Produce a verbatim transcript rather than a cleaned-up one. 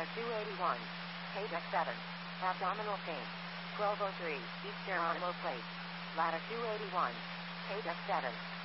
Ladder two eighty-one. Page F seven. Abdominal pain. twelve oh three. East sternum plate. Ladder two eighty-one. Page F seven.